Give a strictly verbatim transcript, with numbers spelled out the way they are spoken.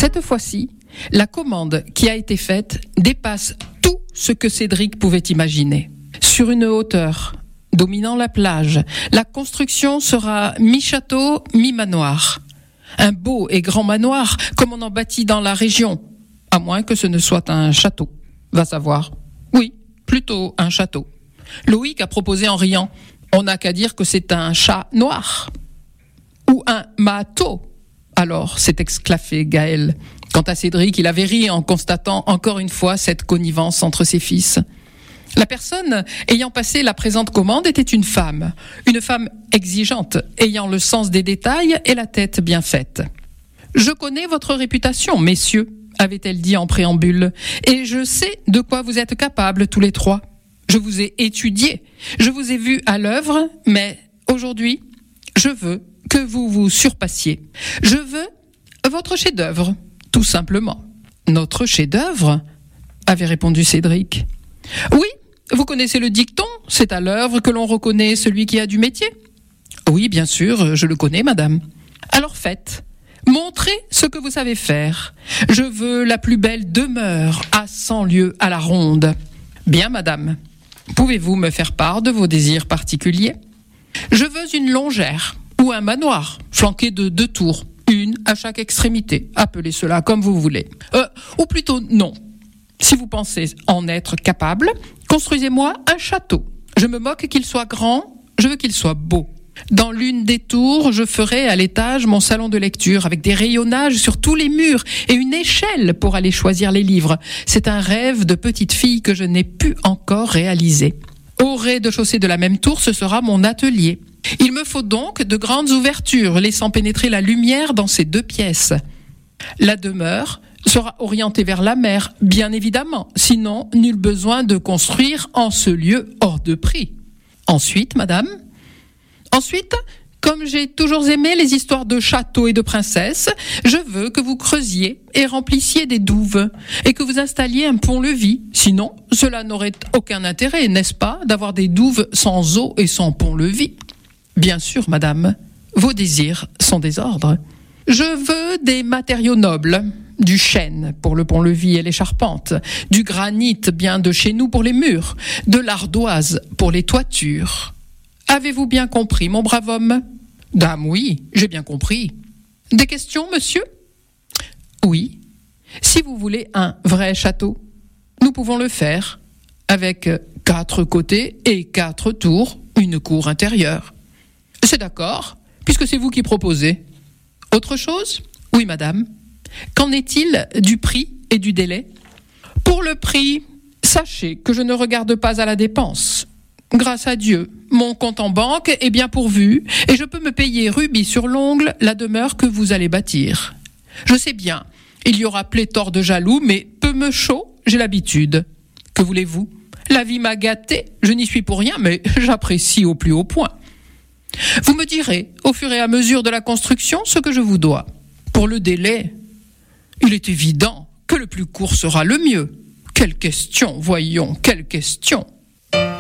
Cette fois-ci, la commande qui a été faite dépasse tout ce que Cédric pouvait imaginer. Sur une hauteur dominant la plage, la construction sera mi-château, mi-manoir. Un beau et grand manoir, comme on en bâtit dans la région, à moins que ce ne soit un château. Va savoir. Oui, plutôt un château. Loïc a proposé en riant. On n'a qu'à dire que c'est un chat noir. Ou un mato. Alors, s'est exclafé Gaël. Quant à Cédric, il avait ri en constatant encore une fois cette connivence entre ses fils. La personne ayant passé la présente commande était une femme. Une femme exigeante, ayant le sens des détails et la tête bien faite. « Je connais votre réputation, messieurs », avait-elle dit en préambule, « et je sais de quoi vous êtes capables tous les trois. Je vous ai étudié, je vous ai vu à l'œuvre, mais aujourd'hui, je veux que vous vous surpassiez. Je veux votre chef-d'œuvre, tout simplement. » « Notre chef-d'œuvre » avait répondu Cédric. « Oui, vous connaissez le dicton, c'est à l'œuvre que l'on reconnaît celui qui a du métier. »« Oui, bien sûr, je le connais, madame. »« Alors faites, montrez ce que vous savez faire. Je veux la plus belle demeure à cent lieues à la ronde. »« Bien, madame. Pouvez-vous me faire part de vos désirs particuliers ? » ?»« Je veux une longère ou un manoir, flanqué de deux tours, une à chaque extrémité. Appelez cela comme vous voulez. Euh, ou plutôt non. Si vous pensez en être capable, construisez-moi un château. Je me moque qu'il soit grand, je veux qu'il soit beau. Dans l'une des tours, je ferai à l'étage mon salon de lecture avec des rayonnages sur tous les murs et une échelle pour aller choisir les livres. C'est un rêve de petite fille que je n'ai pu encore réaliser. Au rez-de-chaussée de la même tour, ce sera mon atelier. Il me faut donc de grandes ouvertures, laissant pénétrer la lumière dans ces deux pièces. La demeure sera orientée vers la mer, bien évidemment, sinon nul besoin de construire en ce lieu hors de prix. Ensuite, madame, ensuite, comme j'ai toujours aimé les histoires de châteaux et de princesses, je veux que vous creusiez et remplissiez des douves et que vous installiez un pont-levis. Sinon, cela n'aurait aucun intérêt, n'est-ce pas, d'avoir des douves sans eau et sans pont-levis. Bien sûr, madame, vos désirs sont des ordres. Je veux des matériaux nobles, du chêne pour le pont-levis et les charpentes, du granit bien de chez nous pour les murs, de l'ardoise pour les toitures. Avez-vous bien compris, mon brave homme ? Dame, oui, j'ai bien compris. Des questions, monsieur ? Oui. Si vous voulez un vrai château, nous pouvons le faire, avec quatre côtés et quatre tours, une cour intérieure. C'est d'accord, puisque c'est vous qui proposez. Autre chose ? Oui, madame. Qu'en est-il du prix et du délai ? Pour le prix, sachez que je ne regarde pas à la dépense. Grâce à Dieu, mon compte en banque est bien pourvu et je peux me payer rubis sur l'ongle la demeure que vous allez bâtir. Je sais bien, il y aura pléthore de jaloux, mais peu me chaud, j'ai l'habitude. Que voulez-vous ? La vie m'a gâté, je n'y suis pour rien, mais j'apprécie au plus haut point. Vous me direz, au fur et à mesure de la construction, ce que je vous dois. Pour le délai, il est évident que le plus court sera le mieux. Quelle question, voyons, quelle question !